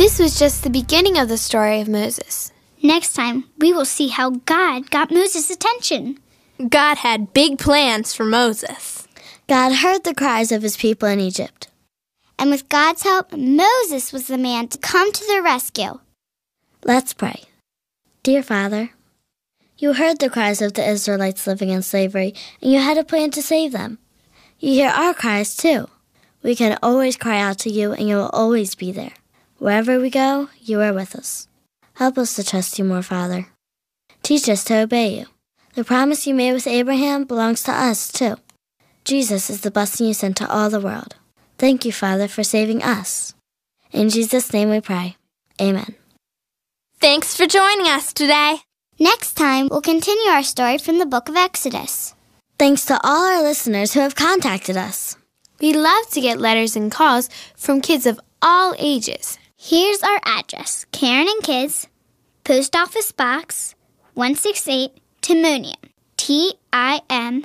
This was just the beginning of the story of Moses. Next time, we will see how God got Moses' attention. God had big plans for Moses. God heard the cries of his people in Egypt. And with God's help, Moses was the man to come to their rescue. Let's pray. Dear Father, you heard the cries of the Israelites living in slavery, and you had a plan to save them. You hear our cries, too. We can always cry out to you, and you will always be there. Wherever we go, you are with us. Help us to trust you more, Father. Teach us to obey you. The promise you made with Abraham belongs to us, too. Jesus is the blessing you sent to all the world. Thank you, Father, for saving us. In Jesus' name we pray. Amen. Thanks for joining us today. Next time, we'll continue our story from the book of Exodus. Thanks to all our listeners who have contacted us. We love to get letters and calls from kids of all ages. Here's our address, Karen and Kids, Post Office Box 168, Timonium, Timoniun,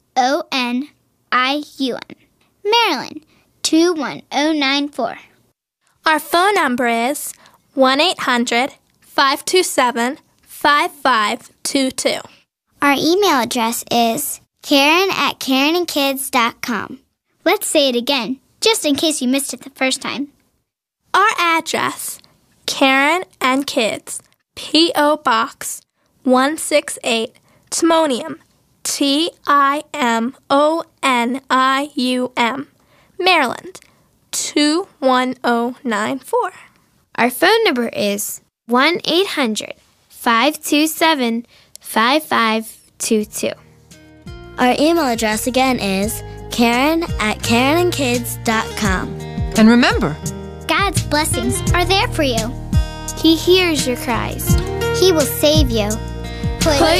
Maryland 21094. Our phone number is 1-800-527-5522. Our email address is Karen@KarenandKids.com. Let's say it again, just in case you missed it the first time. Our address, Karen and Kids, P.O. Box 168, Timonium, Timonium, Maryland 21094. Our phone number is 1-800-527-5522. Our email address again is Karen@KarenandKids.com. And remember, God's blessings are there for you. He hears your cries. He will save you. Put